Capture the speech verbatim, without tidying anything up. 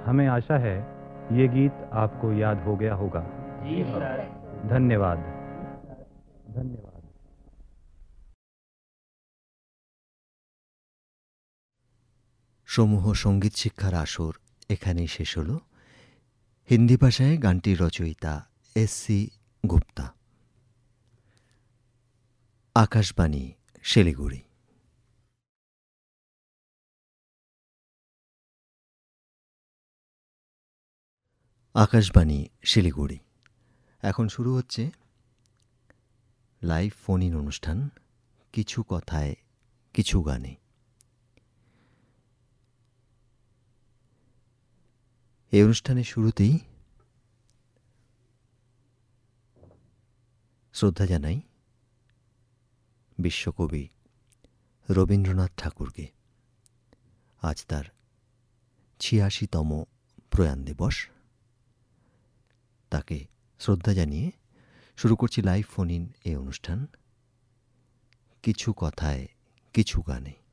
हमें आशा है ये गीत आपको याद हो गया होगा। जी सर। धन्यवाद धन्यवाद। সমূহ সঙ্গীত শিক্ষার আসর এখানেই শেষ হলো। হিন্দি ভাষায় গানটির রচয়িতা এস সি গুপ্তা। আকাশবাণী শিলিগুড়ি। আকাশবাণী শিলিগুড়ি। এখন শুরু হচ্ছে লাইভ ফোন ইন অনুষ্ঠান কিছু কথায় কিছু গানে। এই অনুষ্ঠানের শুরুতেই শ্রদ্ধা জানাই বিশ্বকবি রবীন্দ্রনাথ ঠাকুরকে। আজ তার ছিয়াশিতম প্রয়াণ দিবস। তাকে শ্রদ্ধা জানিয়ে শুরু করছি লাইভ ফোন ইন এই অনুষ্ঠান কিছু কথায় কিছু গানে।